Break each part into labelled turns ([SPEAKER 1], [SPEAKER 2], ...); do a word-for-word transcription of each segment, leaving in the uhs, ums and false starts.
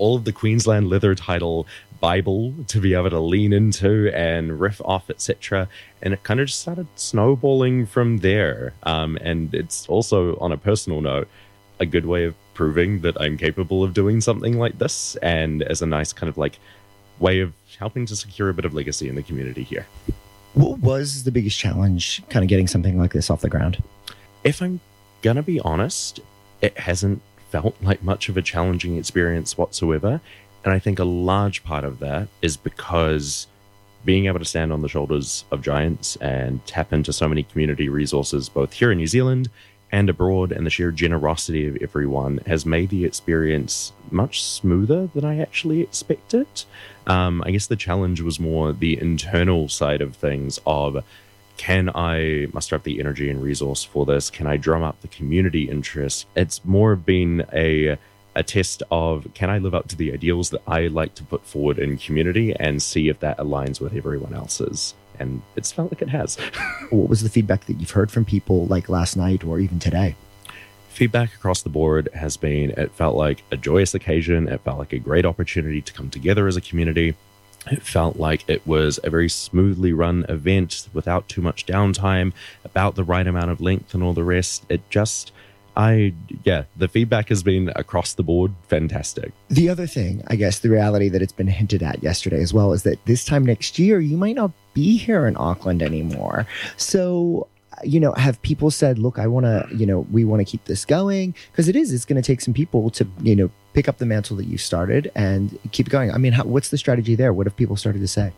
[SPEAKER 1] all of the Queensland leather title Bible to be able to lean into and riff off, et cetera. And it kind of just started snowballing from there. Um, and it's also, on a personal note, a good way of proving that I'm capable of doing something like this, and as a nice kind of like way of helping to secure a bit of legacy in the community here.
[SPEAKER 2] What was the biggest challenge kind of getting something like this off the ground?
[SPEAKER 1] If I'm gonna be honest, it hasn't felt like much of a challenging experience whatsoever. And I think a large part of that is because being able to stand on the shoulders of giants and tap into so many community resources, both here in New Zealand and abroad, and the sheer generosity of everyone has made the experience much smoother than I actually expected. Um, I guess the challenge was more the internal side of things of, can I muster up the energy and resource for this? Can I drum up the community interest? It's more been a a test of, can I live up to the ideals that I like to put forward in community and see if that aligns with everyone else's. And it's felt like it has.
[SPEAKER 2] What was the feedback that you've heard from people like last night or even today?
[SPEAKER 1] Feedback across the board has been, it felt like a joyous occasion. It felt like a great opportunity to come together as a community. It felt like it was a very smoothly run event without too much downtime, about the right amount of length and all the rest. It just... I, yeah, the feedback has been across the board fantastic.
[SPEAKER 2] The other thing, I guess, the reality that it's been hinted at yesterday as well is that this time next year, you might not be here in Auckland anymore. So, you know, have people said, look, I want to, you know, we want to keep this going? Because it is, it's going to take some people to, you know, pick up the mantle that you started and keep going. I mean, how, what's the strategy there? What have people started to say?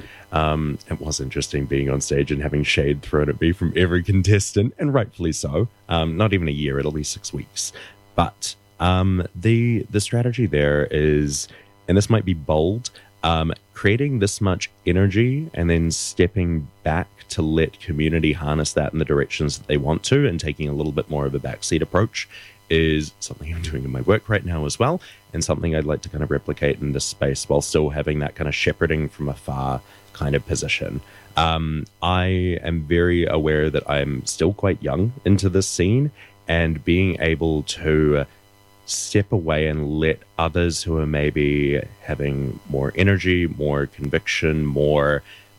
[SPEAKER 1] Um, it was interesting being on stage and having shade thrown at me from every contestant, and rightfully so. Um, not even a year, it'll be six weeks. But um, the the strategy there is, and this might be bold, um, creating this much energy and then stepping back to let community harness that in the directions that they want to, and taking a little bit more of a backseat approach is something I'm doing in my work right now as well, and something I'd like to kind of replicate in this space while still having that kind of shepherding from afar kind of position. Um, I am very aware that I'm still quite young into this scene, and being able to step away and let others who are maybe having more energy, more conviction, more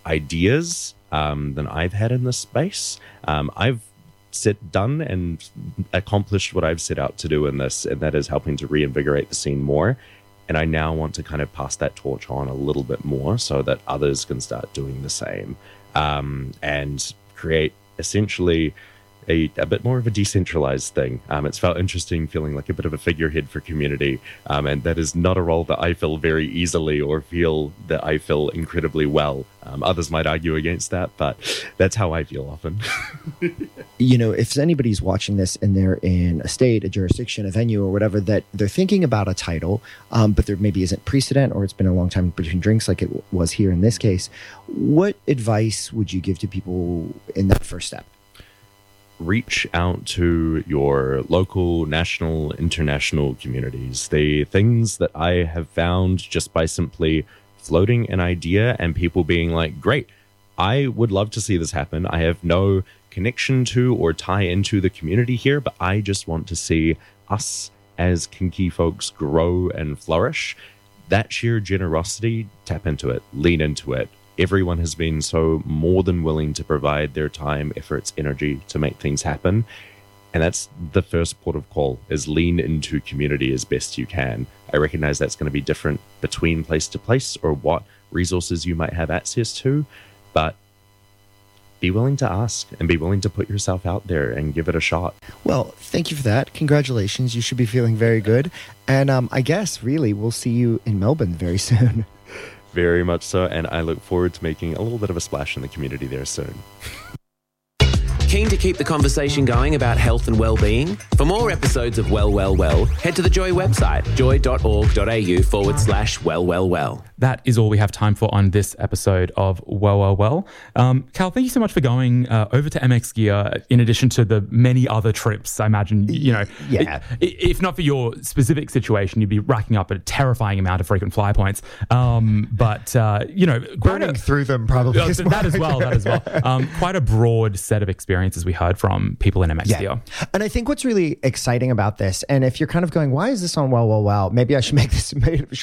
[SPEAKER 1] ideas um, than I've had in this space. Um, I've set done and accomplished what I've set out to do in this, and that is helping to reinvigorate the scene more. And I now want to kind of pass that torch on a little bit more so that others can start doing the same, um, and create essentially a, a bit more of a decentralized thing. Um, it's felt interesting feeling like a bit of a figurehead for community, um, and that is not a role that I fill very easily or feel that I fill incredibly well. Um, others might argue against that, but that's how I feel often.
[SPEAKER 2] You know, if anybody's watching this and they're in a state, a jurisdiction, a venue or whatever, that they're thinking about a title, um, but there maybe isn't precedent, or it's been a long time between drinks like it was here in this case, what advice would you give to people in that first step?
[SPEAKER 1] Reach out to your local, national, international communities. The things that I have found just by simply floating an idea and people being like, great, I would love to see this happen. I have no connection to or tie into the community here, but I just want to see us as kinky folks grow and flourish. That sheer generosity, tap into it, lean into it. Everyone has been so more than willing to provide their time, efforts, energy to make things happen. And that's the first port of call, is lean into community as best you can. I recognize that's going to be different between place to place or what resources you might have access to, but be willing to ask and be willing to put yourself out there and give it a shot.
[SPEAKER 2] Well, thank you for that. Congratulations. You should be feeling very good. And um, I guess, really, we'll see you in Melbourne very soon.
[SPEAKER 1] Very much so, and I look forward to making a little bit of a splash in the community there soon.
[SPEAKER 3] Keen to keep the conversation going about health and well-being? For more episodes of Well, Well, Well, head to the Joy website, joy.org.au forward slash well, well, well.
[SPEAKER 4] That is all we have time for on this episode of Well, Well, Well. Um, Cal, thank you so much for going uh, over to M X Gear, in addition to the many other trips. I imagine, you know,
[SPEAKER 2] yeah.
[SPEAKER 4] if not for your specific situation, you'd be racking up a terrifying amount of frequent flyer points. Um, but, uh, you know,
[SPEAKER 2] burning a, through them probably.
[SPEAKER 4] Uh, that as well, that as well. Um, quite a broad set of experiences experiences we heard from people in M X Gear.
[SPEAKER 2] And I think what's really exciting about this, and if you're kind of going, why is this on Well, Well, Well? Maybe I should make this, maybe